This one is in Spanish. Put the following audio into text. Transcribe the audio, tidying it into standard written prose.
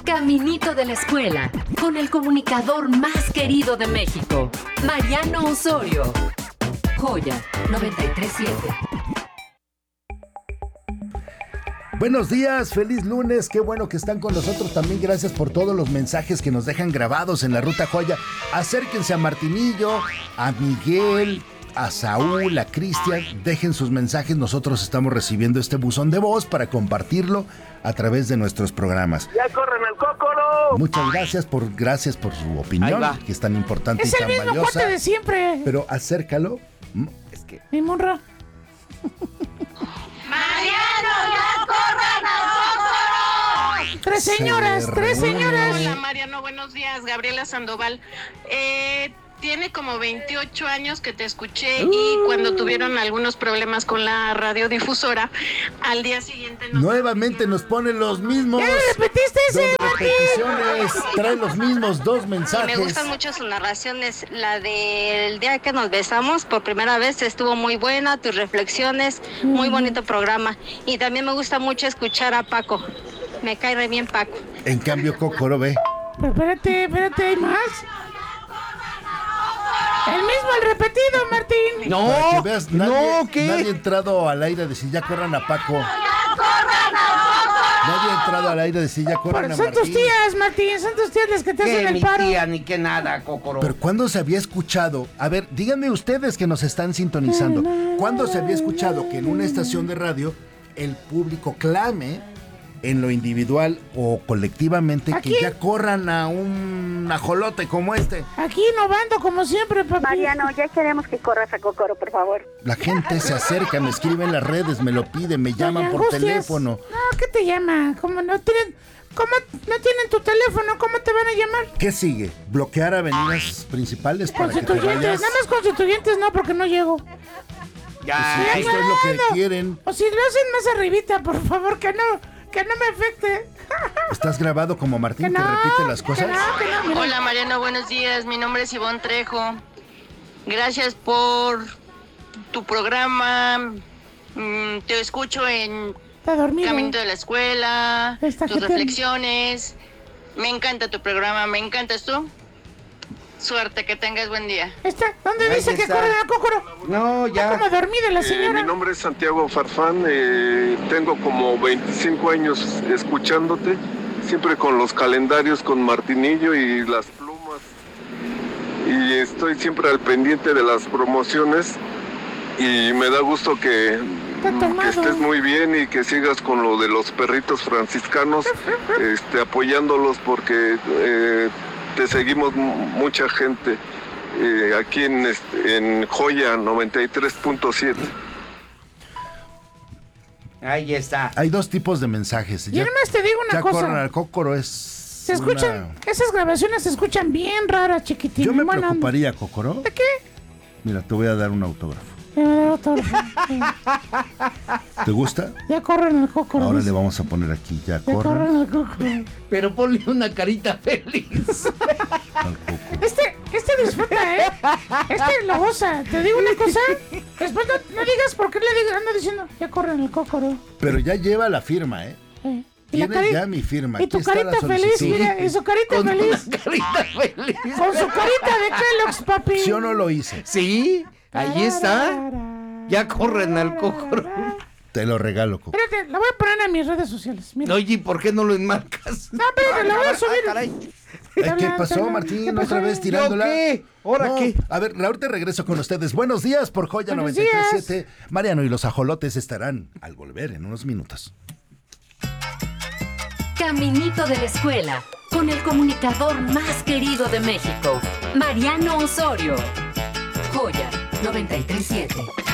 Caminito de la escuela, con el comunicador más querido de México, Mariano Osorio. Joya 93.7. Buenos días, feliz lunes, qué bueno que están con nosotros. También gracias por todos los mensajes que nos dejan grabados en la Ruta Joya. Acérquense a Martinillo, a Miguel, a Saúl, a Cristian, dejen sus mensajes. Nosotros estamos recibiendo este buzón de voz para compartirlo a través de nuestros programas. ¡Ya corren el cócoro! Muchas gracias por su opinión, que es tan importante es y tan valiosa. Es el mismo cuate de siempre. Pero acércalo. Es que... Mi monra. ¡Mariano, ya corran al cócoro! Tres señoras. Hola Mariano, buenos días, Gabriela Sandoval. Tiene como 28 años que te escuché y cuando tuvieron algunos problemas con la radiodifusora, al día siguiente... Nuevamente nos ponen los mismos. ¿Ya repetiste ese, repeticiones? Trae los mismos dos mensajes. Me gustan mucho sus narraciones. La del día que nos besamos por primera vez estuvo muy buena, tus reflexiones, muy bonito programa. Y también me gusta mucho escuchar a Paco. Me cae re bien Paco. En cambio, Cócoro, ve. Pero espérate, ¿hay más? El mismo, el repetido, Martín. No, para que veas, nadie ha entrado al aire a decir ya corran a Paco. Nadie ha entrado al aire a decir ya corran a Martín. Son tus tías, Martín, son tus tías las que te hacen el paro. Ni tía, ni que nada, Cócoro. Pero ¿cuándo se había escuchado? A ver, díganme ustedes que nos están sintonizando. ¿Cuándo se había escuchado que en una estación de radio el público clame en lo individual o colectivamente que ya corran a un ajolote como este? Aquí innovando como siempre, papi. Mariano, ya queremos que corras a Cócoro, por favor. La gente se acerca, me escribe en las redes, me lo pide, me llaman por teléfono. No, ¿qué te llama? ¿Cómo no tienen tu teléfono? ¿Cómo te van a llamar? ¿Qué sigue? ¿Bloquear avenidas principales para que te vayas? Nada más Constituyentes no, porque no llego. Ya, eso es lo que quieren. O si lo hacen más arribita, por favor, que no me afecte. ¿Estás grabado como Martín que repite las cosas? Hola Mariano, buenos días. Mi nombre es Ivonne Trejo. Gracias por tu programa. Te escucho en Caminito de la Escuela, tus reflexiones. Me encanta tu programa, me encantas tú. Suerte, que tengas buen día. ¿Dónde dice que corre la Cócoro? No, ya. Está como dormida la señora. Mi nombre es Santiago Farfán, tengo como 25 años escuchándote, siempre con los calendarios, con Martinillo y las plumas, y estoy siempre al pendiente de las promociones, y me da gusto que estés muy bien y que sigas con lo de los perritos franciscanos, apoyándolos porque... te seguimos mucha gente aquí en Joya 93.7. Ahí está. Hay dos tipos de mensajes. Y además te digo una cosa. Ya corran al Cócoro se escuchan, esas grabaciones se escuchan bien raras, chiquitín. Yo me preocuparía, Cócoro. ¿De qué? Mira, te voy a dar un autógrafo. ¿Te gusta? Ya corren el Cócoro. Ahora le vamos a poner aquí, ya corren el Cócoro. Pero ponle una carita feliz. Este disfruta, ¿eh? Lo goza. Te digo una cosa. Después no digas por qué le ando diciendo ya corren el Cócoro. Pero ya lleva la firma, ¿eh? Tienes ya mi firma. Y tu carita feliz, mira, y su carita feliz. Con su carita de Kellogg's, papi. ¿Sí o no lo hice? Sí. Ahí está. Ya corren al Cócoro. Te lo regalo, Cócoro. Espérate, la voy a poner en mis redes sociales. Mira. Oye, ¿por qué no lo enmarcas? No, espérate, la voy a subir. ¿Qué pasó, Martín? ¿Otra vez tirándola? ¿Qué? ¿Ahora qué? A ver, ahorita regreso con ustedes. Buenos días por Joya 93.7. Mariano y los ajolotes estarán al volver en unos minutos. Caminito de la escuela, con el comunicador más querido de México, Mariano Osorio. Joya 93.7.